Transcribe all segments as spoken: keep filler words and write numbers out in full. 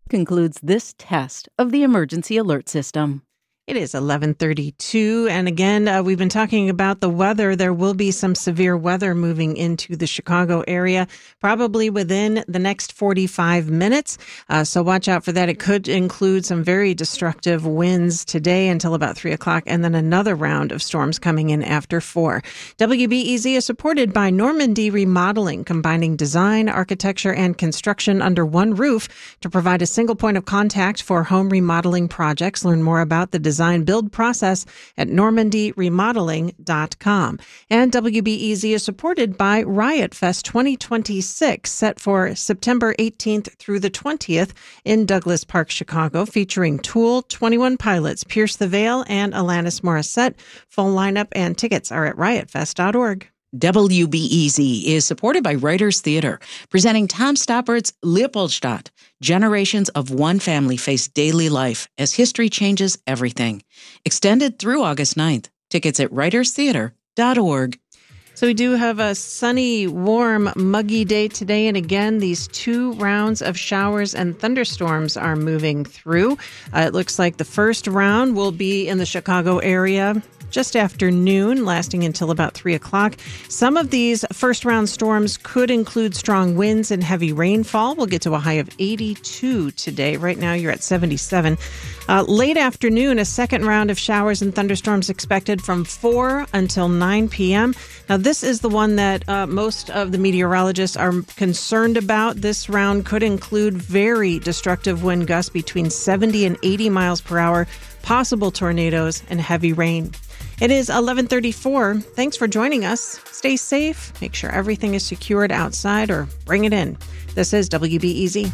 Concludes this test of the emergency alert system. It is eleven thirty-two, and again, uh, we've been talking about the weather. There will be some severe weather moving into the Chicago area, probably within the next forty-five minutes, uh, so watch out for that. It could include some very destructive winds today until about three o'clock, and then another round of storms coming in after four. W B E Z is supported by Normandy Remodeling, combining design, architecture, and construction under one roof to provide a single point of contact for home remodeling projects. Learn more about the design Design build process at normandy remodeling dot com. And W B E Z is supported by Riot Fest twenty twenty-six, set for September eighteenth through the twentieth in Douglas Park, Chicago, featuring Tool, twenty-one Pilots, Pierce the Veil, and Alanis Morissette. Full lineup and tickets are at riot fest dot org. W B E Z is supported by Writers Theater, presenting Tom Stoppert's Leopoldstadt. Generations of one family face daily life as history changes everything. Extended through August ninth. Tickets at writers theater dot org. So we do have a sunny, warm, muggy day today. And again, these two rounds of showers and thunderstorms are moving through. Uh, it looks like the first round will be in the Chicago area just after noon, lasting until about three o'clock. Some of these first-round storms could include strong winds and heavy rainfall. We'll get to a high of eighty-two today. Right now, you're at seventy-seven. Uh, late afternoon, a second round of showers and thunderstorms expected from four until nine p.m. Now, this is the one that uh, most of the meteorologists are concerned about. This round could include very destructive wind gusts between seventy and eighty miles per hour, possible tornadoes, and heavy rain. It is eleven thirty-four. Thanks for joining us. Stay safe. Make sure everything is secured outside or bring it in. This is W B E Z.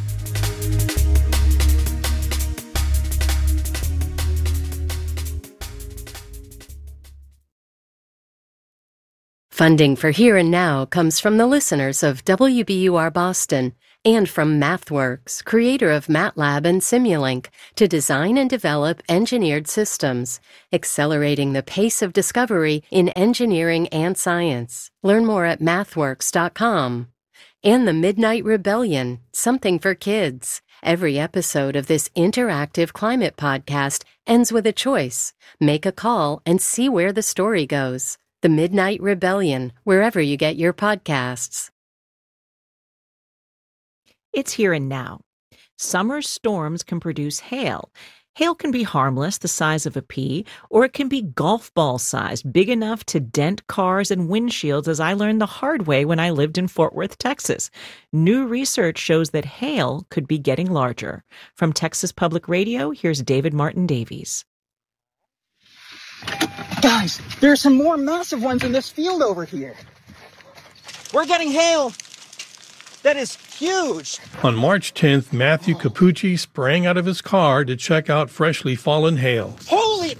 Funding for Here and Now comes from the listeners of W B U R Boston and from MathWorks, creator of MATLAB and Simulink, to design and develop engineered systems, accelerating the pace of discovery in engineering and science. Learn more at mathworks dot com. And the Midnight Rebellion, something for kids. Every episode of this interactive climate podcast ends with a choice. Make a call and see where the story goes. The Midnight Rebellion, wherever you get your podcasts. It's Here and Now. Summer storms can produce hail. Hail can be harmless, the size of a pea, or it can be golf ball sized, big enough to dent cars and windshields, as I learned the hard way when I lived in Fort Worth, Texas. New research shows that hail could be getting larger. From Texas Public Radio, here's David Martin Davies. Guys, there's some more massive ones in this field over here. We're getting hail. That is huge. On March tenth, Matthew Capucci sprang out of his car to check out freshly fallen hail. Holy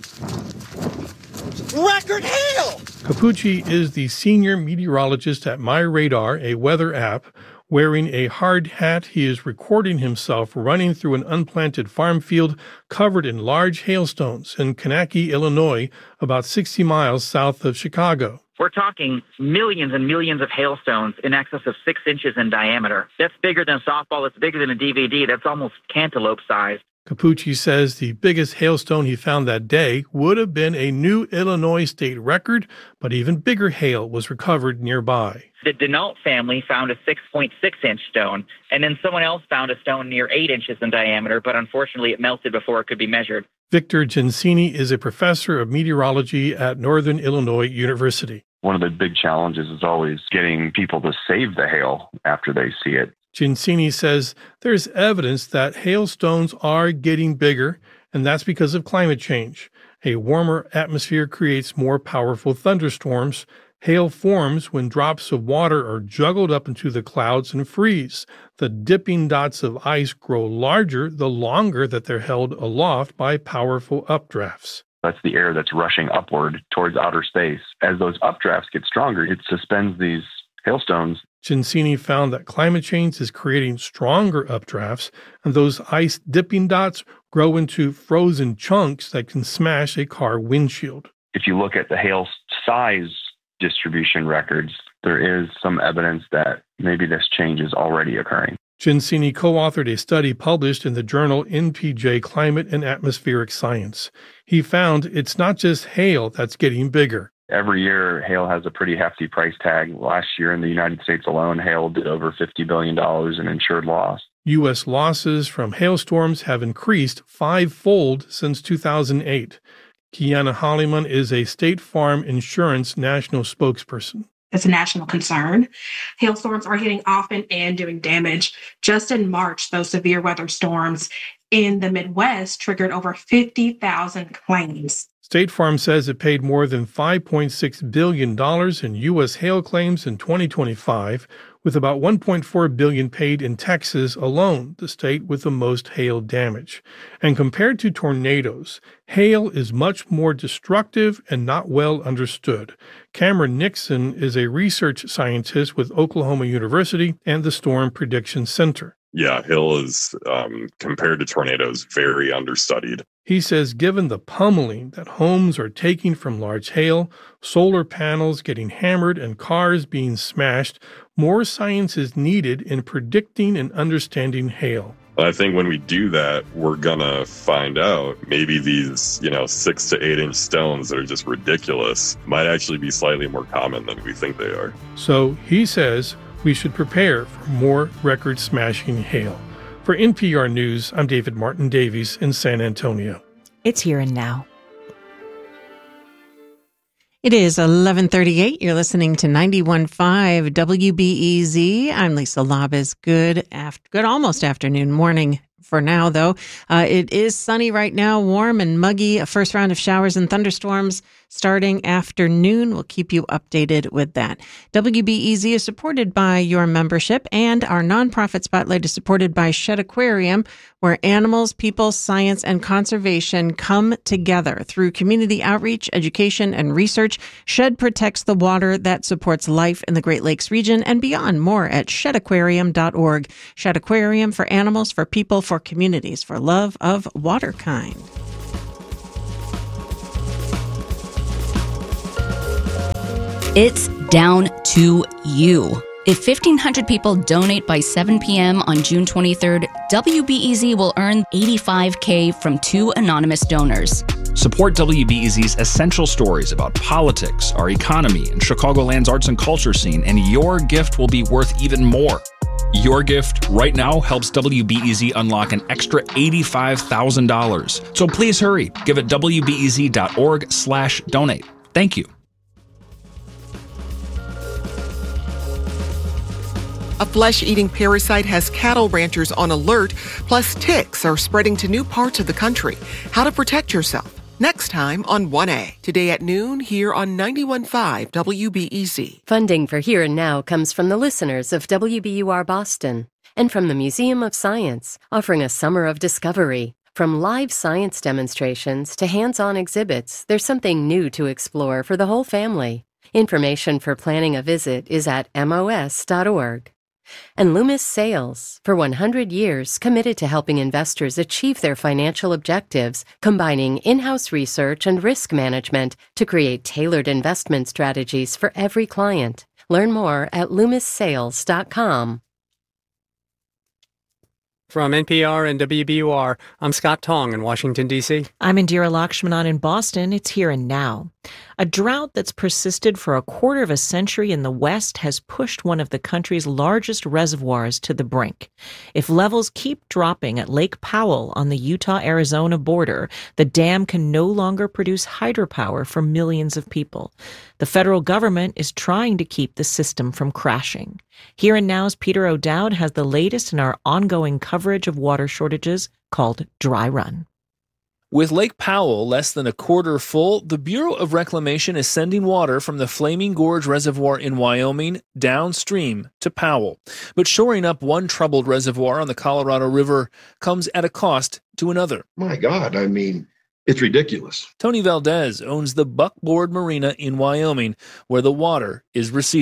record hail! Capucci is the senior meteorologist at MyRadar, a weather app. Wearing a hard hat, he is recording himself running through an unplanted farm field covered in large hailstones in Kankakee, Illinois, about sixty miles south of Chicago. We're talking millions and millions of hailstones in excess of six inches in diameter. That's bigger than a softball. That's bigger than a D V D. That's almost cantaloupe sized. Capucci says the biggest hailstone he found that day would have been a new Illinois state record, but even bigger hail was recovered nearby. The Denault family found a six point six inch stone, and then someone else found a stone near eight inches in diameter, but unfortunately it melted before it could be measured. Victor Gensini is a professor of meteorology at Northern Illinois University. One of the big challenges is always getting people to save the hail after they see it. Gensini says there's evidence that hailstones are getting bigger, and that's because of climate change. A warmer atmosphere creates more powerful thunderstorms. Hail forms when drops of water are juggled up into the clouds and freeze. The dipping dots of ice grow larger the longer that they're held aloft by powerful updrafts. That's the air that's rushing upward towards outer space. As those updrafts get stronger, it suspends these hailstones. Gensini found that climate change is creating stronger updrafts, and those ice dipping dots grow into frozen chunks that can smash a car windshield. If you look at the hail size distribution records, there is some evidence that maybe this change is already occurring. Ciancini co-authored a study published in the journal N P J Climate and Atmospheric Science. He found it's not just hail that's getting bigger. Every year, hail has a pretty hefty price tag. Last year in the United States alone, hail did over fifty billion dollars in insured loss. U S losses from hailstorms have increased five-fold since two thousand eight. Kiana Holliman is a State Farm Insurance national spokesperson. It's a national concern. Hailstorms are hitting often and doing damage. Just in March, those severe weather storms in the Midwest triggered over fifty thousand claims. State Farm says it paid more than five point six billion dollars in U S hail claims in twenty twenty-five, with about one point four billion dollars paid in Texas alone, the state with the most hail damage. And compared to tornadoes, hail is much more destructive and not well understood. Cameron Nixon is a research scientist with Oklahoma University and the Storm Prediction Center. Yeah, hail is, um, compared to tornadoes, very understudied. He says given the pummeling that homes are taking from large hail, solar panels getting hammered, and cars being smashed, more science is needed in predicting and understanding hail. I think when we do that, we're going to find out maybe these, you know, six to eight inch stones that are just ridiculous might actually be slightly more common than we think they are. So he says we should prepare for more record-smashing hail. For N P R News, I'm David Martin Davies in San Antonio. It's Here and Now. It is eleven thirty-eight. You're listening to ninety-one point five W B E Z. I'm Lisa Labez. Good, after, good almost afternoon, morning for now, though. Uh, it is sunny right now, warm and muggy. A first round of showers and thunderstorms starting afternoon. We'll keep you updated with that. W B E Z is supported by your membership, and our nonprofit spotlight is supported by Shedd Aquarium, where animals, people, science, and conservation come together through community outreach, education, and research. Shedd protects the water that supports life in the Great Lakes region and beyond. More at shedd aquarium dot org. Shedd Aquarium, for animals, for people, for communities, for love of waterkind. It's down to you. If fifteen hundred people donate by seven p.m. on June twenty-third, W B E Z will earn eighty-five thousand dollars from two anonymous donors. Support W B E Z's essential stories about politics, our economy, and Chicagoland's arts and culture scene, and your gift will be worth even more. Your gift right now helps W B E Z unlock an extra eighty-five thousand dollars. So please hurry. Give it W B E Z dot org slash donate. Thank you. A flesh-eating parasite has cattle ranchers on alert, plus ticks are spreading to new parts of the country. How to protect yourself. Next time on one A. Today at noon here on ninety-one point five W B E Z. Funding for Here and Now comes from the listeners of W B U R Boston and from the Museum of Science, offering a summer of discovery. From live science demonstrations to hands-on exhibits, there's something new to explore for the whole family. Information for planning a visit is at M O S dot org. And Loomis Sales, for one hundred years, committed to helping investors achieve their financial objectives, combining in-house research and risk management to create tailored investment strategies for every client. Learn more at loomis sales dot com. From N P R and W B U R, I'm Scott Tong in Washington, D C. I'm Indira Lakshmanan in Boston. It's Here and Now. A drought that's persisted for a quarter of a century in the West has pushed one of the country's largest reservoirs to the brink. If levels keep dropping at Lake Powell on the Utah-Arizona border, the dam can no longer produce hydropower for millions of people. The federal government is trying to keep the system from crashing. Here and Now's Peter O'Dowd has the latest in our ongoing coverage of water shortages called Dry Run. With Lake Powell less than a quarter full, the Bureau of Reclamation is sending water from the Flaming Gorge Reservoir in Wyoming downstream to Powell. But shoring up one troubled reservoir on the Colorado River comes at a cost to another. My God, I mean, it's ridiculous. Tony Valdez owns the Buckboard Marina in Wyoming, where the water is receding.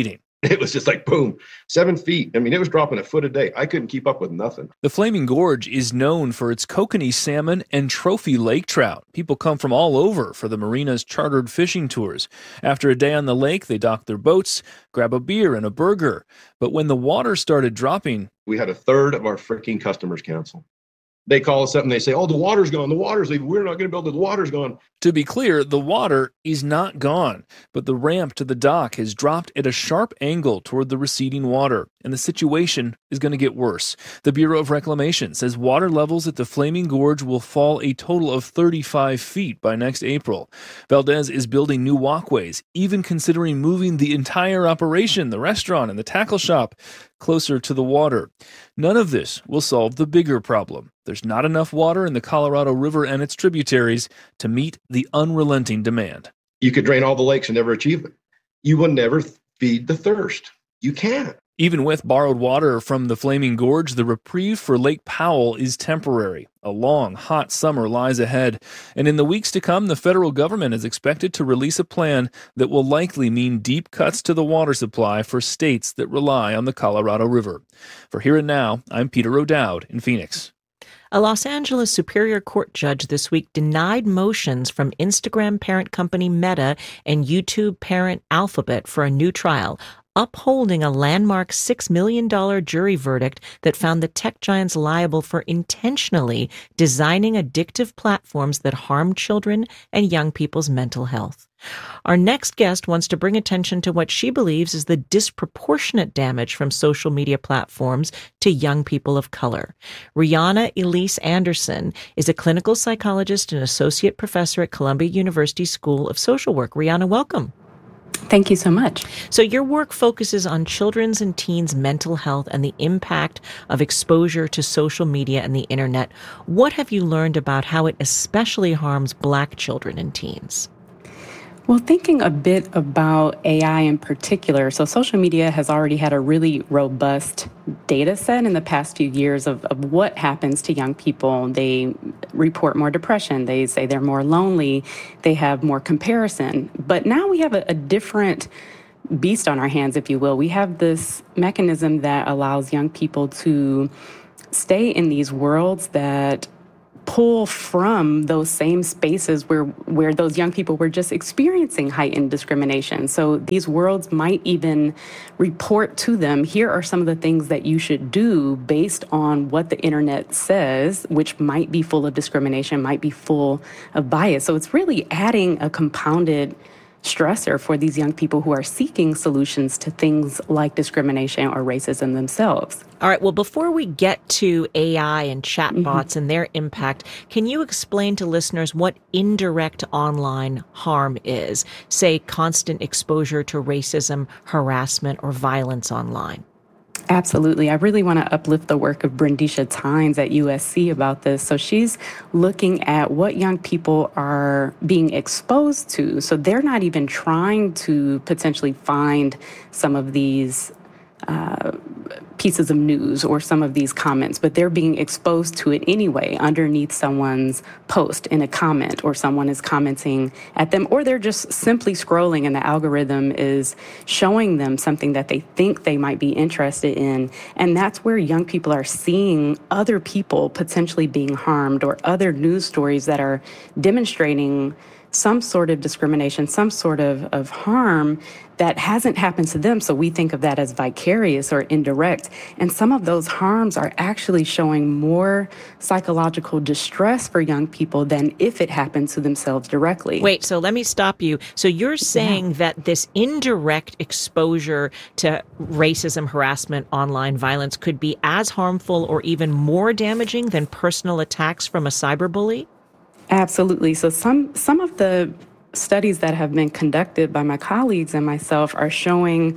It was just like, boom, seven feet. I mean, it was dropping a foot a day. I couldn't keep up with nothing. The Flaming Gorge is known for its kokanee salmon and trophy lake trout. People come from all over for the marina's chartered fishing tours. After a day on the lake, they dock their boats, grab a beer and a burger. But when the water started dropping... We had a third of our freaking customers cancel. They call us up and they say, oh, the water's gone. The water's leaving. We're not going to build it. The water's gone. To be clear, the water is not gone, but the ramp to the dock has dropped at a sharp angle toward the receding water, and the situation is going to get worse. The Bureau of Reclamation says water levels at the Flaming Gorge will fall a total of thirty-five feet by next April. Valdez is building new walkways, even considering moving the entire operation, the restaurant and the tackle shop, closer to the water. None of this will solve the bigger problem. There's not enough water in the Colorado River and its tributaries to meet the unrelenting demand. You could drain all the lakes and never achieve it. You will never feed the thirst. You can't. Even with borrowed water from the Flaming Gorge, the reprieve for Lake Powell is temporary. A long, hot summer lies ahead, and in the weeks to come, the federal government is expected to release a plan that will likely mean deep cuts to the water supply for states that rely on the Colorado River. For Here and Now, I'm Peter O'Dowd in Phoenix. A Los Angeles Superior Court judge this week denied motions from Instagram parent company Meta and YouTube parent Alphabet for a new trial, upholding a landmark six million dollars jury verdict that found the tech giants liable for intentionally designing addictive platforms that harm children and young people's mental health. Our next guest wants to bring attention to what she believes is the disproportionate damage from social media platforms to young people of color. Rihanna Elise Anderson is a clinical psychologist and associate professor at Columbia University School of Social Work. Rihanna, welcome. Thank you so much. So your work focuses on children's and teens' mental health and the impact of exposure to social media and the internet. What have you learned about how it especially harms Black children and teens? Well, thinking a bit about A I in particular, so social media has already had a really robust data set in the past few years of, of what happens to young people. They report more depression. They say they're more lonely. They have more comparison. But now we have a, a different beast on our hands, if you will. We have this mechanism that allows young people to stay in these worlds that pull from those same spaces where where those young people were just experiencing heightened discrimination. So these worlds might even report to them, here are some of the things that you should do based on what the internet says, which might be full of discrimination, might be full of bias. So it's really adding a compounded stressor for these young people who are seeking solutions to things like discrimination or racism themselves. All right. Well, before we get to A I and chatbots mm-hmm. and their impact, can you explain to listeners what indirect online harm is? Say, constant exposure to racism, harassment, or violence online. Absolutely. I really want to uplift the work of Brendisha Tynes at U S C about this. So she's looking at what young people are being exposed to. So they're not even trying to potentially find some of these uh, pieces of news or some of these comments, but they're being exposed to it anyway underneath someone's post in a comment, or someone is commenting at them, or they're just simply scrolling and the algorithm is showing them something that they think they might be interested in. And that's where young people are seeing other people potentially being harmed, or other news stories that are demonstrating some sort of discrimination, some sort of, of harm that hasn't happened to them. So we think of that as vicarious or indirect. And some of those harms are actually showing more psychological distress for young people than if it happened to themselves directly. Wait, so let me stop you. So you're saying yeah. that this indirect exposure to racism, harassment, online violence could be as harmful or even more damaging than personal attacks from a cyberbully? Absolutely. So some some of the studies that have been conducted by my colleagues and myself are showing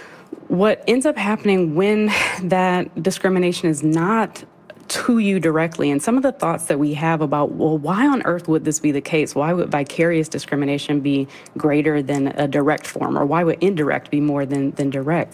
what ends up happening when that discrimination is not to you directly. And some of the thoughts that we have about, well, why on earth would this be the case? Why would vicarious discrimination be greater than a direct form? Or why would indirect be more than, than direct?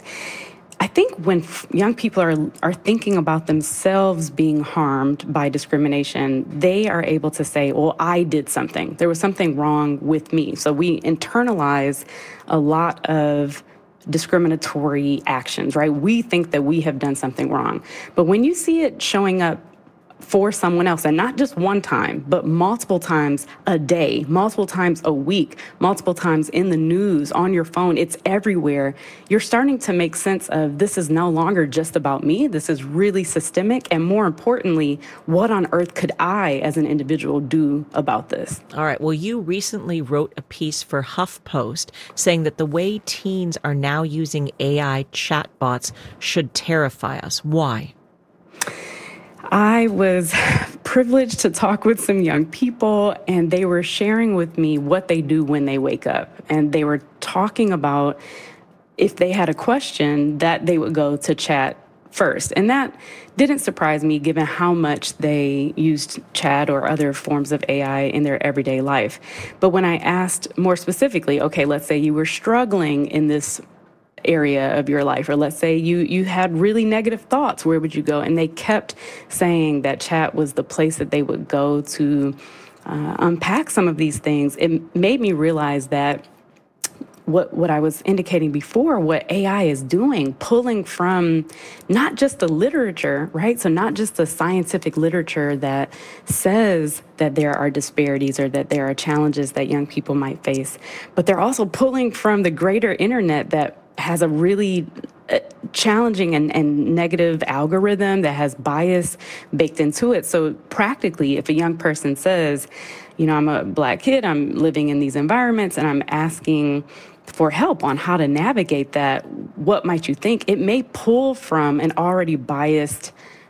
I think when f- young people are are thinking about themselves being harmed by discrimination, they are able to say, well, I did something. There was something wrong with me. So we internalize a lot of discriminatory actions, right? We think that we have done something wrong. But when you see it showing up for someone else, and not just one time, but multiple times a day, multiple times a week, multiple times in the news, on your phone, it's everywhere. You're starting to make sense of this is no longer just about me. This is really systemic. And more importantly, what on earth could I as an individual do about this? All right. Well, you recently wrote a piece for HuffPost saying that the way teens are now using A I chatbots should terrify us. Why? I was privileged to talk with some young people, and they were sharing with me what they do when they wake up. And they were talking about if they had a question that they would go to chat first. And that didn't surprise me given how much they used chat or other forms of A I in their everyday life. But when I asked more specifically, okay, let's say you were struggling in this area of your life, or let's say you you had really negative thoughts, where would you go? And they kept saying that chat was the place that they would go to uh, unpack some of these things. It made me realize that what what I was indicating before, what A I is doing, pulling from not just the literature, right? So not just the scientific literature that says that there are disparities or that there are challenges that young people might face, but they're also pulling from the greater internet that has a really uh, challenging and, and negative algorithm that has bias baked into it. So practically, if a young person says, you know, I'm a Black kid, I'm living in these environments, and I'm asking for help on how to navigate that, what might you think? It may pull from an already biased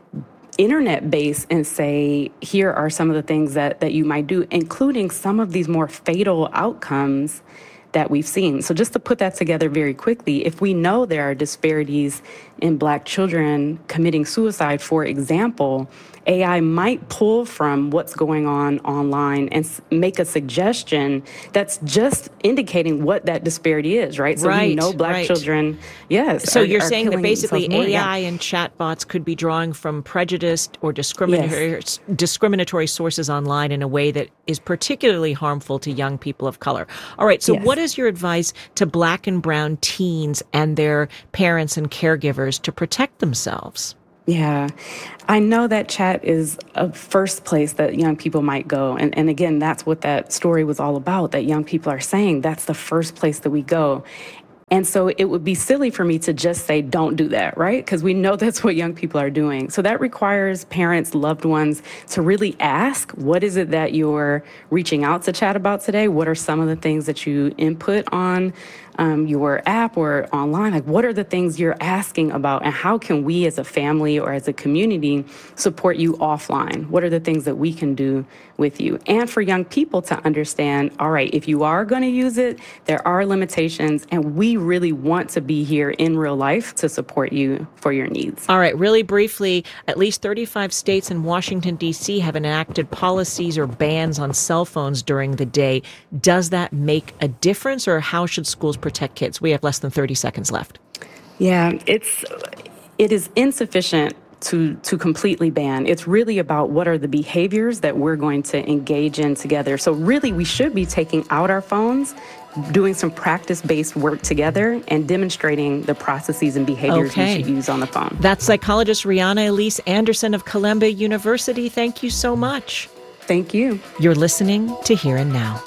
internet base and say, here are some of the things that, that you might do, including some of these more fatal outcomes that we've seen. So just to put that together very quickly, if we know there are disparities in Black children committing suicide, for example, A I might pull from what's going on online and make a suggestion that's just indicating what that disparity is, right? So right, we know Black right. children, yes. So are, you're are saying that basically more, A I yeah. and chatbots could be drawing from prejudiced or discriminatory, yes. discriminatory sources online in a way that is particularly harmful to young people of color. All right, so Yes. what is your advice to Black and brown teens and their parents and caregivers to protect themselves? Yeah, I know that chat is a first place that young people might go. And, and again, that's what that story was all about, that young people are saying that's the first place that we go. And so it would be silly for me to just say, don't do that, right? Because we know that's what young people are doing. So that requires parents, loved ones to really ask, what is it that you're reaching out to chat about today? What are some of the things that you input on um, your app or online? Like, what are the things you're asking about? And how can we as a family or as a community support you offline? What are the things that we can do with you? And for young people to understand, all right, if you are going to use it, there are limitations, and we really want to be here in real life to support you for your needs. All right, really briefly, at least thirty-five states and Washington, D C have enacted policies or bans on cell phones during the day. Does that make a difference, or how should schools protect kids? We have less than thirty seconds left. Yeah, it's it is insufficient to to completely ban. It's really about what are the behaviors that we're going to engage in together. So really, we should be taking out our phones, doing some practice-based work together, and demonstrating the processes and behaviors Okay. we should use on the phone. That's psychologist Rihanna Elise Anderson of Columbia University. Thank you so much. Thank you. You're listening to Here and Now.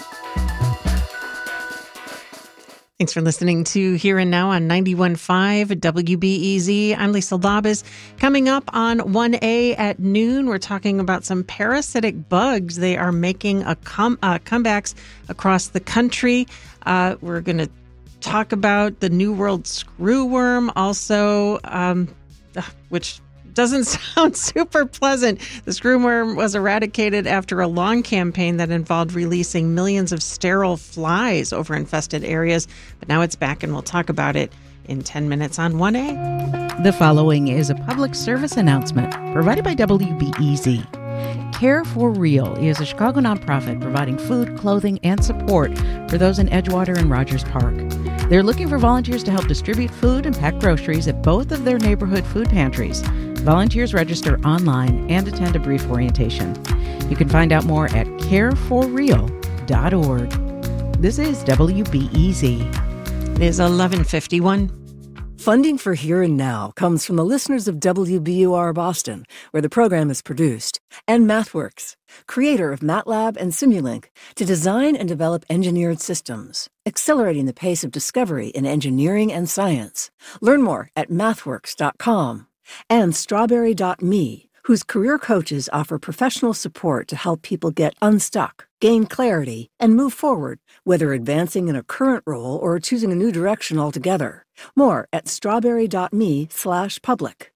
Thanks for listening to Here and Now on ninety-one point five W B E Z. I'm Lisa Labas. Coming up on one A at noon, we're talking about some parasitic bugs. They are making a com- uh, comebacks across the country. Uh, we're going to talk about the New World screwworm also, um, which doesn't sound super pleasant. The screwworm was eradicated after a long campaign that involved releasing millions of sterile flies over infested areas. But now it's back, and we'll talk about it in ten minutes on one A. The following is a public service announcement provided by W B E Z. Care for Real is a Chicago nonprofit providing food, clothing, and support for those in Edgewater and Rogers Park. They're looking for volunteers to help distribute food and pack groceries at both of their neighborhood food pantries. Volunteers register online and attend a brief orientation. You can find out more at care for real dot org. This is W B E Z. It is eleven fifty-one. Funding for Here and Now comes from the listeners of W B U R Boston, where the program is produced, and MathWorks, creator of MATLAB and Simulink, to design and develop engineered systems, accelerating the pace of discovery in engineering and science. Learn more at mathworks dot com. And Strawberry dot me, whose career coaches offer professional support to help people get unstuck, gain clarity, and move forward, whether advancing in a current role or choosing a new direction altogether. More at strawberry dot me slash public.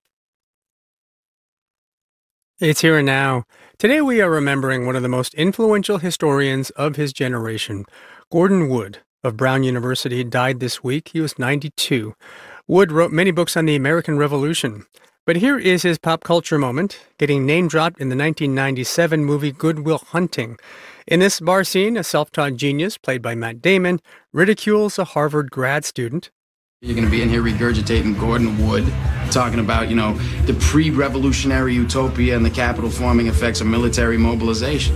It's Here and Now. Today we are remembering one of the most influential historians of his generation. Gordon Wood of Brown University died this week. He was ninety-two. Wood wrote many books on the American Revolution. But here is his pop culture moment, getting name-dropped in the nineteen ninety-seven movie Good Will Hunting. In this bar scene, a self-taught genius, played by Matt Damon, ridicules a Harvard grad student. You're going to be in here regurgitating Gordon Wood, talking about, you know, the pre-revolutionary utopia and the capital-forming effects of military mobilization.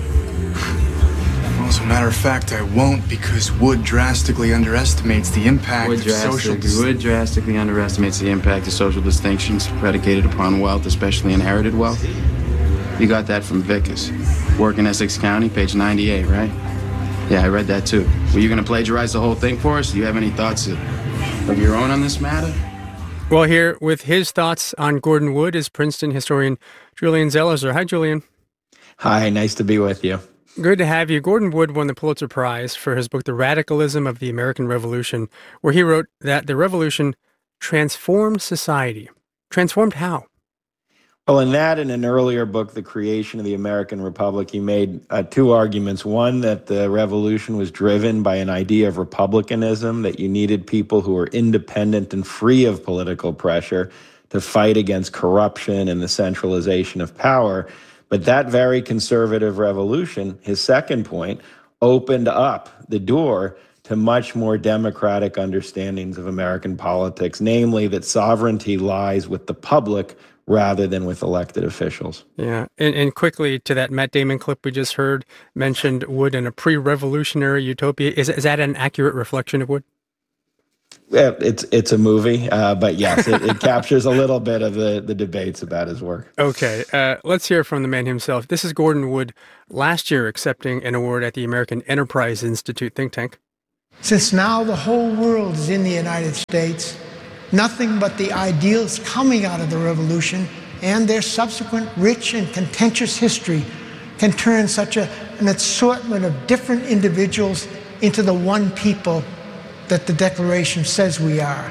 Well, as a matter of fact, I won't, because Wood drastically underestimates the impact Wood of social... Dis- Wood drastically underestimates the impact of social distinctions predicated upon wealth, especially inherited wealth. You got that from Vickers. Work in Essex County, page ninety-eight, right? Yeah, I read that too. Were you going to plagiarize the whole thing for us? Do you have any thoughts of, of your own on this matter? Well, here with his thoughts on Gordon Wood is Princeton historian Julian Zelizer. Hi, Julian. Hi, nice to be with you. Good to have you. Gordon Wood won the Pulitzer Prize for his book, The Radicalism of the American Revolution, where he wrote that the revolution transformed society. Transformed how? Well, in that and an earlier book, The Creation of the American Republic, he made uh, two arguments. One, that the revolution was driven by an idea of republicanism, that you needed people who were independent and free of political pressure to fight against corruption and the centralization of power. But that very conservative revolution, his second point, opened up the door to much more democratic understandings of American politics, namely that sovereignty lies with the public rather than with elected officials. Yeah, and, and quickly to that Matt Damon clip we just heard, mentioned Wood in a pre-revolutionary utopia. Is, is that an accurate reflection of Wood? Yeah, it's it's a movie, uh, but yes, it, it captures a little bit of the, the debates about his work. Okay, uh, let's hear from the man himself. This is Gordon Wood, last year accepting an award at the American Enterprise Institute think tank. Since now the whole world is in the United States, nothing but the ideals coming out of the revolution and their subsequent rich and contentious history can turn such a, an assortment of different individuals into the one people that the Declaration says we are.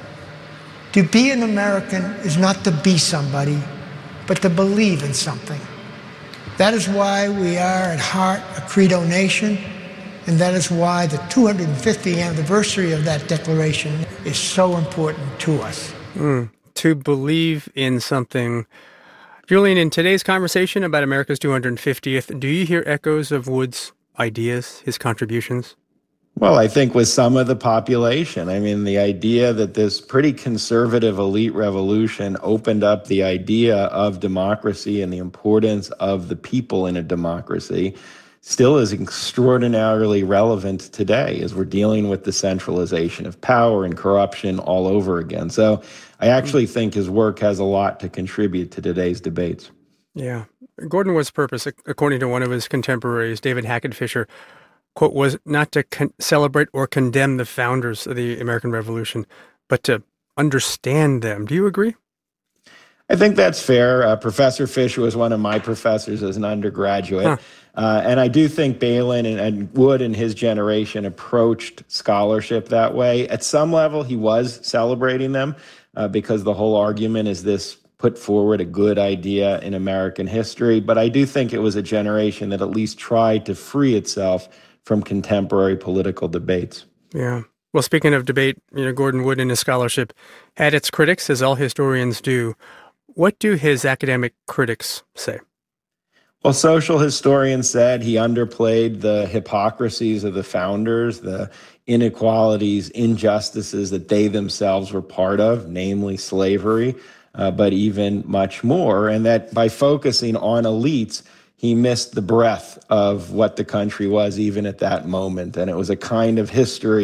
To be an American is not to be somebody, but to believe in something. That is why we are at heart a credo nation, and that is why the two hundred fiftieth anniversary of that declaration is so important to us. Mm, to believe in something. Julian, in today's conversation about America's two hundred fiftieth, do you hear echoes of Wood's ideas, his contributions? Well, I think with some of the population, I mean, the idea that this pretty conservative elite revolution opened up the idea of democracy and the importance of the people in a democracy still is extraordinarily relevant today as we're dealing with the centralization of power and corruption all over again. So I actually think his work has a lot to contribute to today's debates. Yeah. Gordon Wood's purpose, according to one of his contemporaries, David Hackett Fisher, quote, was not to con- celebrate or condemn the founders of the American Revolution, but to understand them. Do you agree? I think that's fair. Uh, Professor Fisher was one of my professors as an undergraduate. Huh. Uh, and I do think Bailyn and, and Wood and his generation approached scholarship that way. At some level, he was celebrating them uh, because the whole argument is this put forward a good idea in American history. But I do think it was a generation that at least tried to free itself from contemporary political debates. Yeah. Well, speaking of debate, you know, Gordon Wood and his scholarship had its critics, as all historians do. What do his academic critics say? Well, social historians said he underplayed the hypocrisies of the founders, the inequalities, injustices that they themselves were part of, namely slavery, uh, but even much more, and that by focusing on elites, he missed the breadth of what the country was even at that moment. And it was a kind of history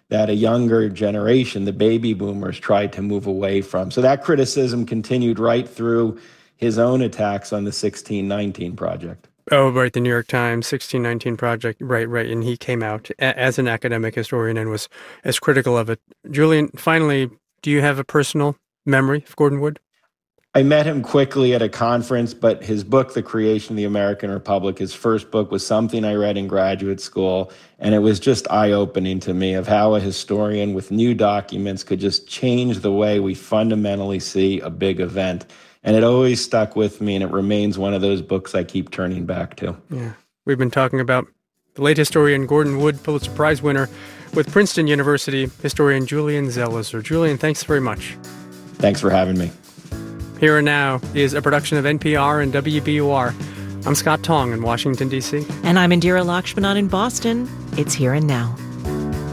that a younger generation, the baby boomers, tried to move away from. So that criticism continued right through his own attacks on the sixteen nineteen Project. Oh, right, the New York Times sixteen nineteen Project, right, right, and he came out a- as an academic historian and was as critical of it. Julian, finally, do you have a personal memory of Gordon Wood? I met him quickly at a conference, but his book, The Creation of the American Republic, his first book, was something I read in graduate school, and it was just eye-opening to me of how a historian with new documents could just change the way we fundamentally see a big event. And it always stuck with me, and it remains one of those books I keep turning back to. Yeah, we've been talking about the late historian Gordon Wood, Pulitzer Prize winner, with Princeton University historian Julian Zelizer. Julian, thanks very much. Thanks for having me. Here and Now is a production of N P R and W B U R. I'm Scott Tong in Washington, D C. And I'm Indira Lakshmanan in Boston. It's Here and Now.